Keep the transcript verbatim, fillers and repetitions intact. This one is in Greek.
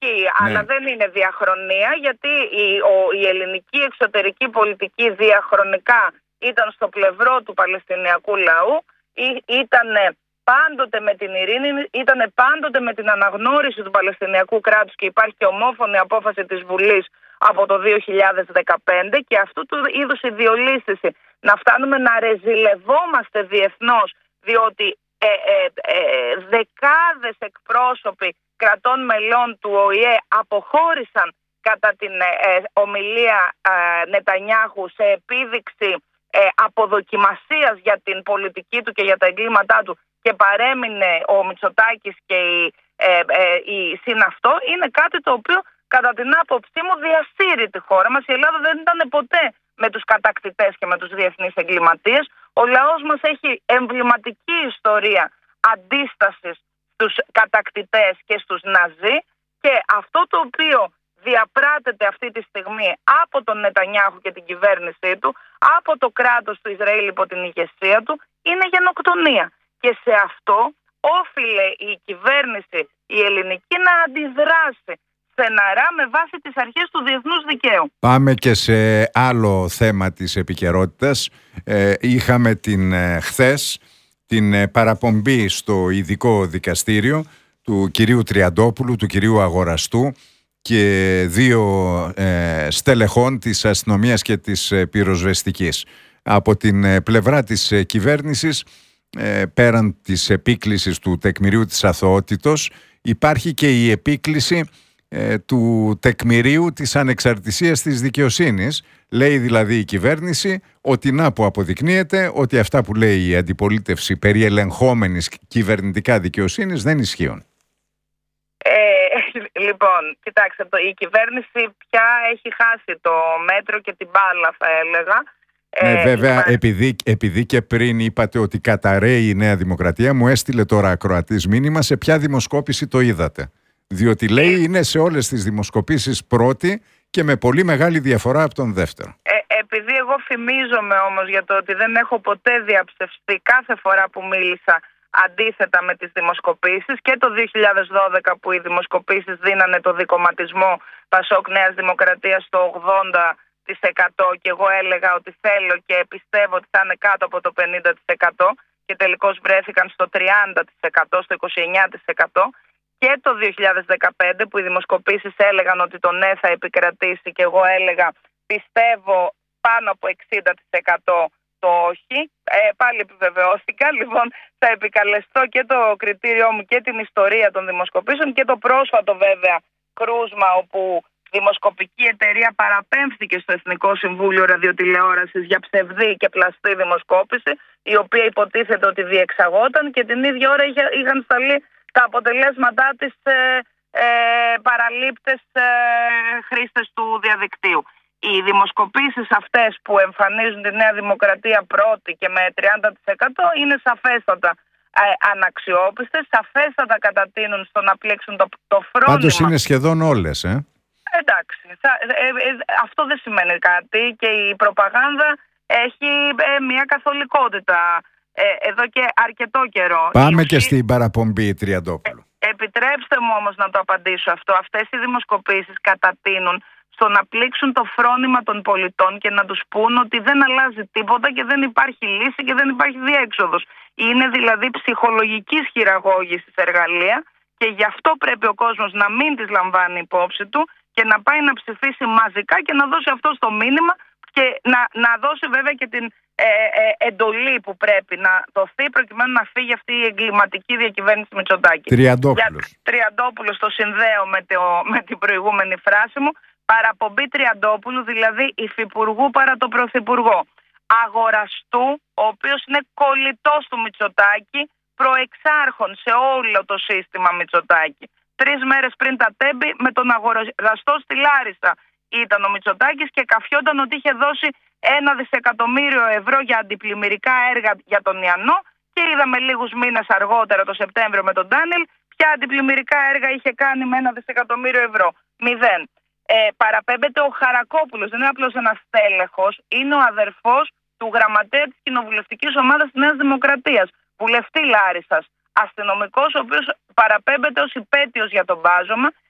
ισχύει, ναι. Αλλά δεν είναι διαχρονία, γιατί η, ο, η ελληνική εξωτερική πολιτική διαχρονικά ήταν στο πλευρό του Παλαιστινιακού λαού, ήταν πάντοτε με την ειρήνη, ήταν πάντοτε με την αναγνώριση του Παλαιστινιακού κράτους και υπάρχει και ομόφωνη απόφαση της Βουλής από το δύο χιλιάδες δεκαπέντε, και αυτού του είδους η διολίσθηση να φτάνουμε να ρεζιλευόμαστε διεθνώς, διότι ε, ε, ε, δεκάδες εκπρόσωποι κρατών μελών του Ο Η Ε αποχώρησαν κατά την ε, ομιλία ε, Νετανιάχου σε επίδειξη ε, αποδοκιμασίας για την πολιτική του και για τα εγκλήματά του, και παρέμεινε ο Μητσοτάκης και η, ε, ε, η συναυτό, είναι κάτι το οποίο κατά την άποψή μου διασύρει τη χώρα μας. Η Ελλάδα δεν ήταν ποτέ με τους κατακτητές και με τους διεθνείς εγκληματίες. Ο λαός μας έχει εμβληματική ιστορία αντίστασης στους κατακτητές και στους Ναζί, και αυτό το οποίο διαπράττεται αυτή τη στιγμή από τον Νετανιάχου και την κυβέρνησή του, από το κράτος του Ισραήλ υπό την ηγεσία του, είναι γενοκτονία. Και σε αυτό όφιλε η κυβέρνηση η ελληνική να αντιδράσει στεναρά με βάση τις αρχές του διεθνούς δικαίου. Πάμε και σε άλλο θέμα της επικαιρότητας. Ε, είχαμε την ε, χθες την ε, παραπομπή στο ειδικό δικαστήριο του κυρίου Τριαντόπουλου, του κυρίου Αγοραστού και δύο ε, στελεχών της αστυνομίας και της ε, πυροσβεστικής. Από την ε, πλευρά της ε, κυβέρνησης, ε, πέραν της επίκλησης του τεκμηρίου της αθωότητος, υπάρχει και η επίκληση ε, του τεκμηρίου της ανεξαρτησίας της δικαιοσύνης. Λέει δηλαδή η κυβέρνηση ότι να που αποδεικνύεται ότι αυτά που λέει η αντιπολίτευση περί ελεγχόμενης κυβερνητικά δικαιοσύνης δεν ισχύουν. Ε, λοιπόν, κοιτάξτε, το, η κυβέρνηση πια έχει χάσει το μέτρο και την μπάλα, θα έλεγα. Ναι, ε, βέβαια, υπάρχει... επειδή, επειδή και πριν είπατε ότι καταραίει η Νέα Δημοκρατία, μου έστειλε τώρα ακροατής μήνυμα σε ποια δημοσκόπηση το είδατε. Διότι λέει είναι σε όλες τις δημοσκοπήσεις πρώτη και με πολύ μεγάλη διαφορά από τον δεύτερο. Ε, επειδή εγώ φημίζομαι όμως για το ότι δεν έχω ποτέ διαψευστεί κάθε φορά που μίλησα αντίθετα με τις δημοσκοπήσεις, και το δύο χιλιάδες δώδεκα που οι δημοσκοπήσεις δίνανε το δικομματισμό Πασόκ Νέας Δημοκρατίας στο ογδόντα τοις εκατό και εγώ έλεγα ότι θέλω και πιστεύω ότι θα είναι κάτω από το πενήντα τοις εκατό και τελικώς βρέθηκαν στο τριάντα τοις εκατό, στο είκοσι εννέα τοις εκατό, και το δύο χιλιάδες δεκαπέντε που οι δημοσκοπήσεις έλεγαν ότι το ναι θα επικρατήσει και εγώ έλεγα πιστεύω πάνω από εξήντα τοις εκατό το όχι, ε, πάλι επιβεβαιώθηκα. Λοιπόν, θα επικαλεστώ και το κριτήριό μου και την ιστορία των δημοσκοπήσεων και το πρόσφατο βέβαια κρούσμα όπου δημοσκοπική εταιρεία παραπέμφθηκε στο Εθνικό Συμβούλιο Ραδιοτηλεόρασης για ψευδή και πλαστή δημοσκόπηση, η οποία υποτίθεται ότι διεξαγόταν, και την ίδια ώρα είχε, είχαν σταλεί τα αποτελέσματά της ε, ε, παραλήπτες ε, χρήστες του διαδικτύου. Οι δημοσκοπήσεις αυτές που εμφανίζουν τη Νέα Δημοκρατία πρώτη και με τριάντα τοις εκατό είναι σαφέστατα ε, αναξιόπιστες, σαφέστατα κατατείνουν στο να πλήξουν το, το φρόνημα. Πάντως είναι σχεδόν όλες, ε. Εντάξει, θα, ε, ε, αυτό δεν σημαίνει κάτι, και η προπαγάνδα έχει ε, μια καθολικότητα ε, εδώ και αρκετό καιρό. Πάμε η και στην παραπομπή Τριαντόπουλου. Ε, επιτρέψτε μου όμως να το απαντήσω αυτό. Αυτές οι δημοσκοπήσεις κατατείνουν στο να πλήξουν το φρόνημα των πολιτών και να τους πούν ότι δεν αλλάζει τίποτα και δεν υπάρχει λύση και δεν υπάρχει διέξοδος. Είναι δηλαδή ψυχολογικής χειραγώγησης εργαλεία, και γι' αυτό πρέπει ο κόσμος να μην τις λαμβάνει υπόψη του και να πάει να ψηφίσει μαζικά και να δώσει αυτό το μήνυμα και να, να δώσει βέβαια και την ε, ε, εντολή που πρέπει να δοθεί προκειμένου να φύγει αυτή η εγκληματική διακυβέρνηση Μητσοτάκη. Τριαντόπουλος. Τριαντόπουλος το συνδέω με, το, με την προηγούμενη φράση μου. Παραπομπή Τριαντόπουλου, δηλαδή υφυπουργού παρά το πρωθυπουργό. Αγοραστού, ο οποίος είναι κολλητός του Μητσοτάκη, προεξάρχων σε όλο το σύστημα Μητσοτάκη. Τρεις μέρες πριν τα τέμπη, με τον αγοραστό στη Λάρισα ήταν ο Μητσοτάκης και καφιόταν ότι είχε δώσει ένα δισεκατομμύριο ευρώ για αντιπλημμυρικά έργα για τον Ιαννό, και είδαμε λίγους μήνες αργότερα, το Σεπτέμβριο με τον Ντάνιελ, ποια αντιπλημμυρικά έργα είχε κάνει με ένα δισεκατομμύριο ευρώ. Μηδέν. Ε, παραπέμπεται ο Χαρακόπουλος, δεν είναι απλώς ένας τέλεχος, είναι ο αδερφός του γραμματέα της κοινοβουλευτικής ομάδας της Νέας Δημοκρατίας, βουλευτή Λάρισσας, αστυνομικός, ο οποίος παραπέμπεται ως υπέτειος για τον μπάζωμα